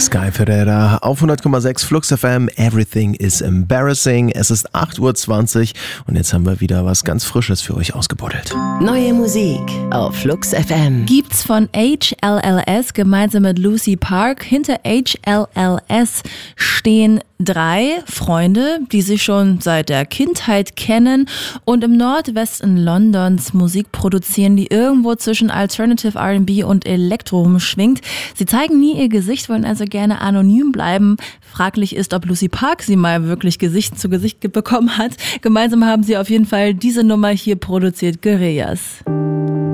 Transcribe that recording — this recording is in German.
Sky Ferreira auf 100,6 Flux FM. Everything is embarrassing. Es ist 8:20 Uhr und jetzt haben wir wieder was ganz Frisches für euch ausgebuddelt. Neue Musik auf Flux FM. Gibt's von HLLS gemeinsam mit Lucy Park. Hinter HLLS stehen 3 Freunde, die sich schon seit der Kindheit kennen und im Nordwesten Londons Musik produzieren, die irgendwo zwischen Alternative R&B und Elektro rumschwingt. Sie zeigen nie ihr Gesicht, wollen also gerne anonym bleiben. Fraglich ist, ob Lucy Park sie mal wirklich Gesicht zu Gesicht bekommen hat. Gemeinsam haben sie auf jeden Fall diese Nummer hier produziert, Guerillas.